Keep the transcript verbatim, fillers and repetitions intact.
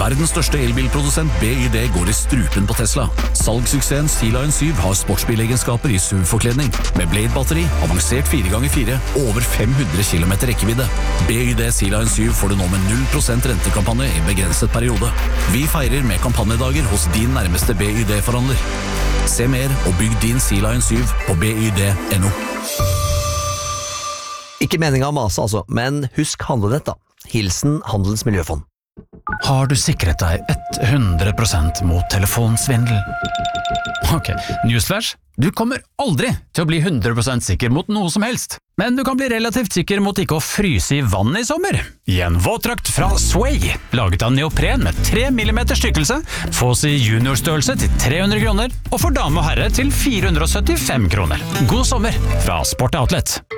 Verdens største elbilprodusent B Y D går i strupen på Tesla. Salgssuksessen Sea Lion syv har sportsbilegenskaper i S U V-forkledning, med Blade-batteri, avansert fire ganger fire og over fem hundre kilometer rekkevidde. B Y D Sea Lion syv får du nå med null prosent rentekampanje i begrenset periode. Vi feirer med kampanjedager hos din nærmeste B Y D-forhandler. Se mer og bygg din Sea Lion syv på b y d punktum n o. Ikke meningen å mase altså, men husk handlenett da. Hilsen Handelens Miljøfond. Har du sikret deg hundre prosent mot telefonsvindel? Ok, newsflash. Du kommer aldri til å bli hundre prosent sikker mot noe som helst. Men du kan bli relativt sikker mot ikke å fryse i vann i sommer. I en våtdrakt fra Sway, laget av neopren med tre millimeter stykkelse, fås i juniorstørrelse til tre hundre kroner, og for dame og herre til fire hundre og syttifem kroner. God sommer fra Sport Outlet.